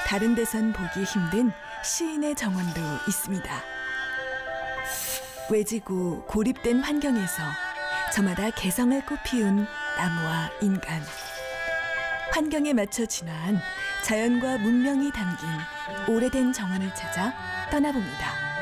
다른 데선 보기 힘든 시인의 정원도 있습니다. 외지고 고립된 환경에서 저마다 개성을 꽃피운 나무와 인간. 환경에 맞춰 진화한 자연과 문명이 담긴 오래된 정원을 찾아 떠나봅니다.